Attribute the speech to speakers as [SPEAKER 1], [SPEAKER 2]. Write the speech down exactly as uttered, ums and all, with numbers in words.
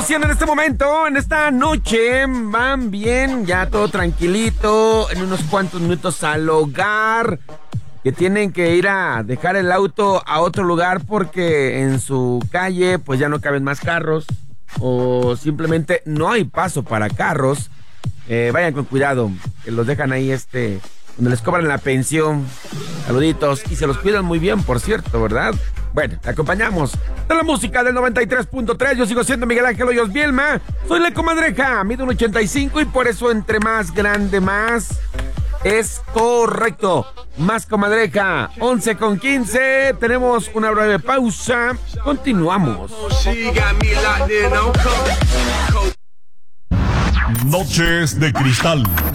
[SPEAKER 1] conduciendo en este momento, en esta noche, van bien, ya todo tranquilito, en unos cuantos minutos al hogar, que tienen que ir a dejar el auto a otro lugar porque en su calle pues ya no caben más carros o simplemente no hay paso para carros. Eh, vayan con cuidado, que los dejan ahí este, donde les cobran la pensión. Saluditos, y se los cuidan muy bien, por cierto, ¿verdad? Bueno, te acompañamos de la música del noventa y tres punto tres. Yo sigo siendo Miguel Ángel Hoyos Bielma. Soy la comadreja, mido un ochenta y cinco y por eso entre más grande más. Es correcto, más comadreja. once con quince, tenemos una breve pausa. Continuamos.
[SPEAKER 2] Noches de Cristal.